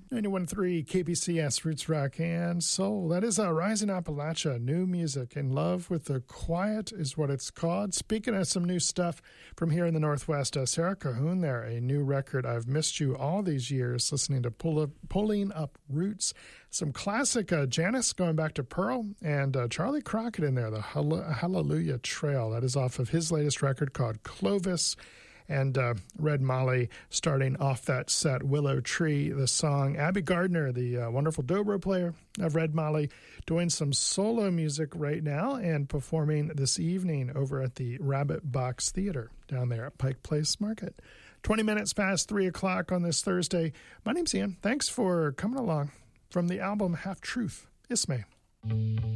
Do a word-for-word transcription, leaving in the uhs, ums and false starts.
ninety-one point three K B C S Roots Rock and Soul. That is uh, Rising Appalachia, new music. In Love with the Quiet is what it's called. Speaking of some new stuff from here in the Northwest, uh, Sarah Cahoon there, a new record. I've missed you all these years listening to Pull up, Pulling Up Roots. Some classic uh, Janice going back to Pearl, and uh, Charlie Crockett in there, the Hall- Hallelujah Trail. That is off of his latest record called Clovis. And uh, Red Molly starting off that set, Willow Tree, the song. Abby Gardner, the uh, wonderful dobro player of Red Molly, doing some solo music right now and performing this evening over at the Rabbit Box Theater down there at Pike Place Market. twenty minutes past three o'clock on this Thursday. My name's Ian. Thanks for coming along from the album Half Truth. Ismay.